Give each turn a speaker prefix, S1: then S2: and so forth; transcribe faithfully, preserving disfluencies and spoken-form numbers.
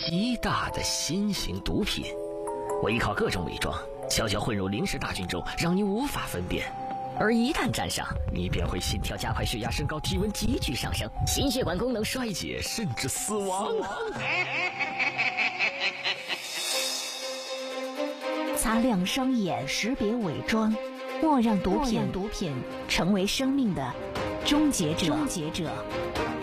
S1: 极大的新型毒品，我依靠各种伪装，悄悄混入临时大军中，让你无法分辨。而一旦沾上，你便会心跳加快、血压升高、体温急剧上升、心血管功能衰竭，甚至死亡。
S2: 擦亮双眼，识别伪装，莫让毒品毒品成为生命的终结者。终结者。